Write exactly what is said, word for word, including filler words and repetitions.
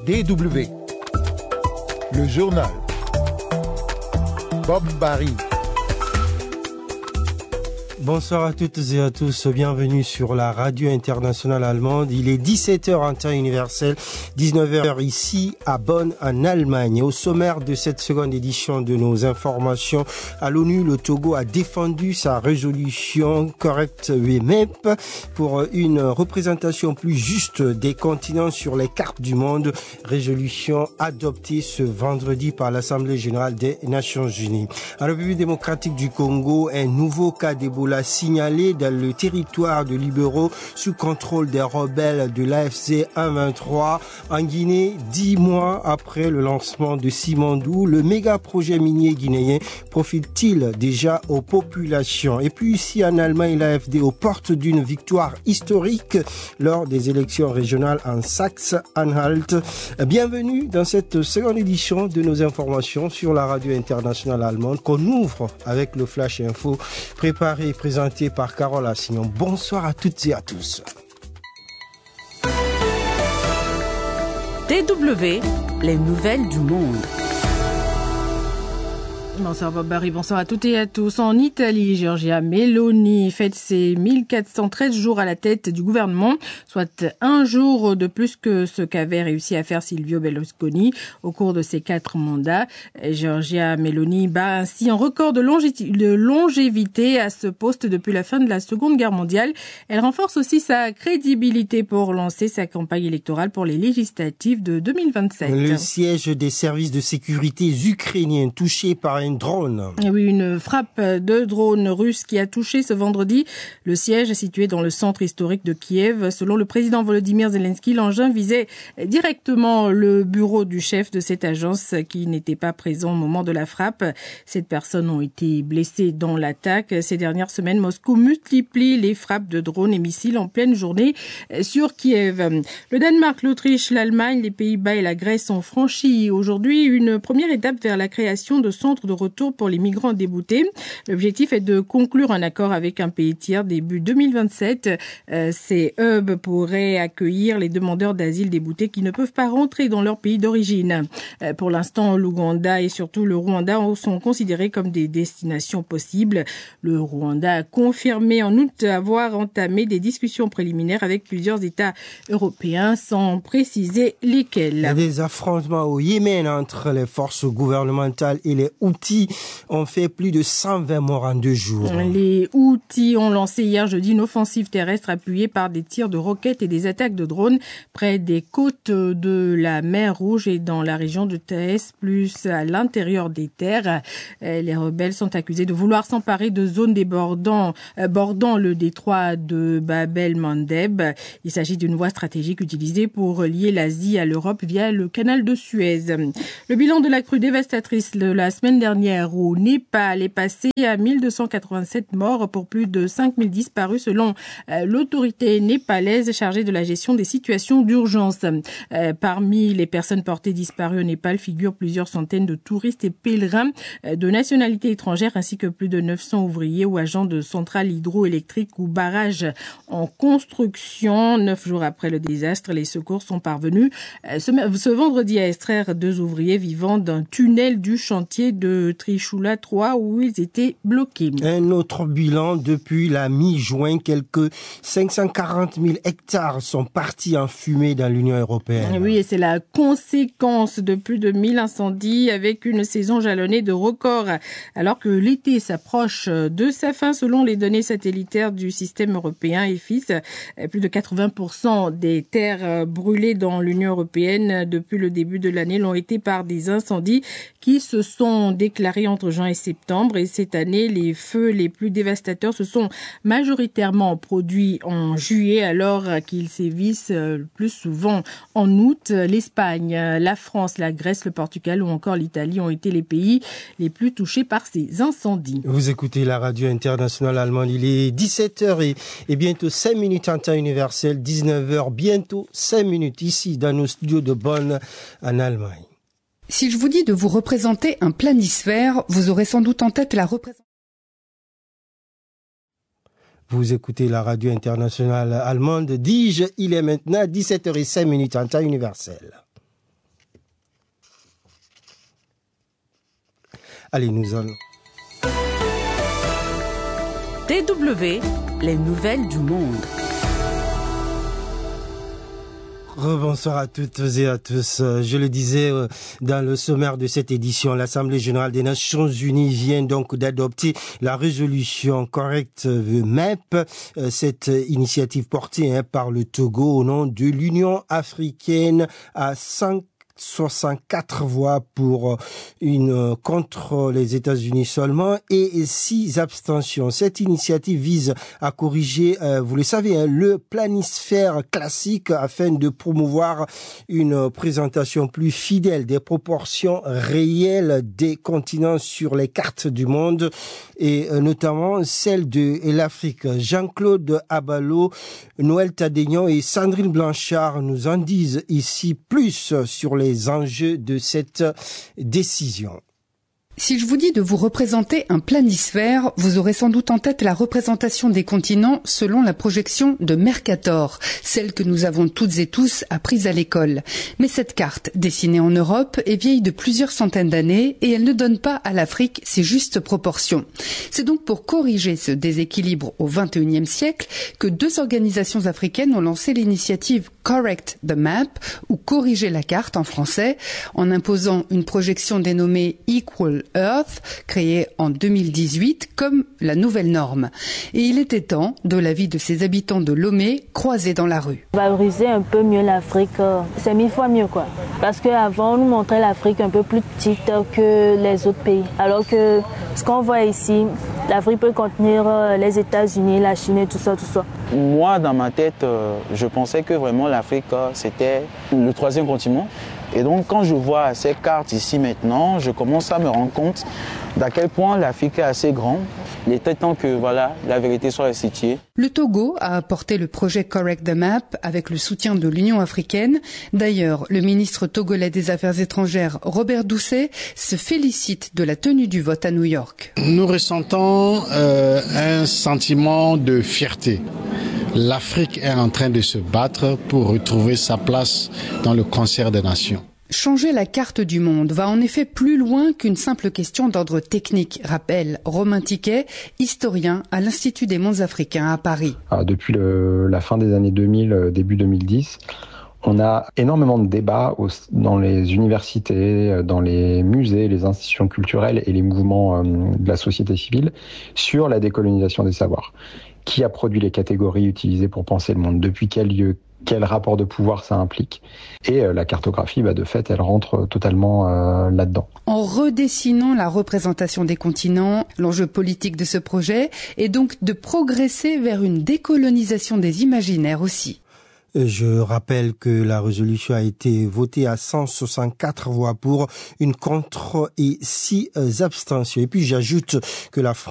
D W. Le journal. Bob Barry. Bonsoir à toutes et à tous, bienvenue sur la radio internationale allemande. Il est dix-sept heures en temps universel, dix-neuf heures ici à Bonn en Allemagne. Au sommaire de cette seconde édition de nos informations, à l'ONU, le Togo a défendu sa résolution Correct U M E P pour une représentation plus juste des continents sur les cartes du monde. Résolution adoptée ce vendredi par l'Assemblée générale des Nations unies. En République démocratique du Congo, un nouveau cas d'Ebola l'a signalé dans le territoire de libéraux sous contrôle des rebelles de l'A F C cent vingt-trois. En Guinée, dix mois après le lancement de Simandou, le méga projet minier guinéen profite-t-il déjà aux populations? Et puis ici en Allemagne, l'A F D aux portes d'une victoire historique lors des élections régionales en Saxe-Anhalt. Bienvenue dans cette seconde édition de nos informations sur la radio internationale allemande qu'on ouvre avec le Flash Info préparé et présenté par Carole Assignon. Bonsoir à toutes et à tous. D W, les nouvelles du monde. Bonsoir Bob Barry, bonsoir à toutes et à tous. En Italie, Giorgia Meloni fête ses mille quatre cent treize jours à la tête du gouvernement, soit un jour de plus que ce qu'avait réussi à faire Silvio Berlusconi au cours de ses quatre mandats. Giorgia Meloni bat ainsi un record de, longé- de longévité à ce poste depuis la fin de la Seconde Guerre mondiale. Elle renforce aussi sa crédibilité pour lancer sa campagne électorale pour les législatives de deux mille vingt-sept. Le siège des services de sécurité ukrainiens touché par un drone. Et oui, une frappe de drone russe qui a touché ce vendredi le siège situé dans le centre historique de Kiev. Selon le président Volodymyr Zelensky, l'engin visait directement le bureau du chef de cette agence qui n'était pas présent au moment de la frappe. Sept personnes ont été blessées dans l'attaque. Ces dernières semaines, Moscou multiplie les frappes de drones et missiles en pleine journée sur Kiev. Le Danemark, l'Autriche, l'Allemagne, les Pays-Bas et la Grèce ont franchi aujourd'hui une première étape vers la création de centres de retour pour les migrants déboutés. L'objectif est de conclure un accord avec un pays tiers début deux mille vingt-sept. Euh, ces hubs pourraient accueillir les demandeurs d'asile déboutés qui ne peuvent pas rentrer dans leur pays d'origine. Euh, pour l'instant, l'Ouganda et surtout le Rwanda sont considérés comme des destinations possibles. Le Rwanda a confirmé en août avoir entamé des discussions préliminaires avec plusieurs États européens sans préciser lesquels. Il y a des affrontements au Yémen entre les forces gouvernementales et les Houthis ont fait plus de cent vingt morts en deux jours. Les Houthis ont lancé hier jeudi une offensive terrestre appuyée par des tirs de roquettes et des attaques de drones près des côtes de la mer Rouge et dans la région de Taïs, plus à l'intérieur des terres. Les rebelles sont accusés de vouloir s'emparer de zones débordant, bordant le détroit de Bab el-Mandeb. Il s'agit d'une voie stratégique utilisée pour lier l'Asie à l'Europe via le canal de Suez. Le bilan de la crue dévastatrice de la semaine dernière au Népal est passé à mille deux cent quatre-vingt-sept morts pour plus de cinq mille disparus selon euh, l'autorité népalaise chargée de la gestion des situations d'urgence. Euh, parmi les personnes portées disparues au Népal figurent plusieurs centaines de touristes et pèlerins euh, de nationalité étrangère ainsi que plus de neuf cents ouvriers ou agents de centrales hydroélectriques ou barrages en construction. Neuf jours après le désastre, les secours sont parvenus euh, ce, ce vendredi à extraire deux ouvriers vivants d'un tunnel du chantier de Trishula trois où ils étaient bloqués. Un autre bilan depuis la mi-juin, quelques cinq cent quarante mille hectares sont partis en fumée dans l'Union européenne. Oui, et c'est la conséquence de plus de mille incendies avec une saison jalonnée de records. Alors que l'été s'approche de sa fin, selon les données satellitaires du système européen E F I S, plus de quatre-vingts pour cent des terres brûlées dans l'Union européenne depuis le début de l'année l'ont été par des incendies qui se sont déclarés entre juin et septembre. Et cette année, les feux les plus dévastateurs se sont majoritairement produits en juillet, alors qu'ils sévissent le plus souvent en août. L'Espagne, la France, la Grèce, le Portugal ou encore l'Italie ont été les pays les plus touchés par ces incendies. Vous écoutez la radio internationale allemande. Il est dix-sept heures et, et bientôt cinq minutes en temps universel, dix-neuf heures, bientôt cinq minutes ici dans nos studios de Bonn en Allemagne. Si je vous dis de vous représenter un planisphère, vous aurez sans doute en tête la représentation. Vous écoutez la radio internationale allemande. Dis-je, il est maintenant dix-sept heures zéro cinq minutes en temps universel. Allez, nous allons. D W, les nouvelles du monde. Rebonsoir à toutes et à tous. Je le disais dans le sommaire de cette édition, l'Assemblée générale des Nations unies vient donc d'adopter la résolution Correct the Map. Cette initiative portée hein, par le Togo au nom de l'Union africaine à cinq soixante-quatre voix pour une contre les États-Unis seulement et six abstentions. Cette initiative vise à corriger, euh, vous le savez, hein, le planisphère classique afin de promouvoir une présentation plus fidèle des proportions réelles des continents sur les cartes du monde et euh, notamment celle de l'Afrique. Jean-Claude Abalo, Noël Tadénion et Sandrine Blanchard nous en disent ici plus sur les les enjeux de cette décision. Si je vous dis de vous représenter un planisphère, vous aurez sans doute en tête la représentation des continents selon la projection de Mercator, celle que nous avons toutes et tous apprise à l'école. Mais cette carte, dessinée en Europe, est vieille de plusieurs centaines d'années et elle ne donne pas à l'Afrique ses justes proportions. C'est donc pour corriger ce déséquilibre au vingt et unième siècle que deux organisations africaines ont lancé l'initiative Correct the Map, ou corriger la carte en français, en imposant une projection dénommée Equal Earth, créée en deux mille dix-huit comme la nouvelle norme. Et il était temps, de l'avis de ses habitants de Lomé, croisés dans la rue. Valoriser un peu mieux l'Afrique, c'est mille fois mieux quoi. Parce qu'avant, on nous montrait l'Afrique un peu plus petite que les autres pays. Alors que ce qu'on voit ici, l'Afrique peut contenir les États-Unis, la Chine et tout ça, tout ça. Moi, dans ma tête, je pensais que vraiment l'Afrique, c'était le troisième continent. Et donc, quand je vois ces cartes ici maintenant, je commence à me rendre compte d'à quel point l'Afrique est assez grande. Il était temps que voilà, la vérité soit située. Le Togo a apporté le projet Correct the Map avec le soutien de l'Union africaine. D'ailleurs, le ministre togolais des Affaires étrangères, Robert Doucet, se félicite de la tenue du vote à New York. Nous ressentons euh, un sentiment de fierté. L'Afrique est en train de se battre pour retrouver sa place dans le concert des nations. Changer la carte du monde va en effet plus loin qu'une simple question d'ordre technique, rappelle Romain Tiquet, historien à l'Institut des mondes africains à Paris. Alors, depuis le, la fin des années deux mille, début deux mille dix, on a énormément de débats au, dans les universités, dans les musées, les institutions culturelles et les mouvements euh, de la société civile sur la décolonisation des savoirs. Qui a produit les catégories utilisées pour penser le monde? Depuis quel lieu? Quel rapport de pouvoir ça implique? Et euh, la cartographie, bah, de fait, elle rentre totalement euh, là-dedans. En redessinant la représentation des continents, l'enjeu politique de ce projet est donc de progresser vers une décolonisation des imaginaires aussi. Je rappelle que la résolution a été votée à cent soixante-quatre voix pour, une contre et six abstentions. Et puis j'ajoute que la France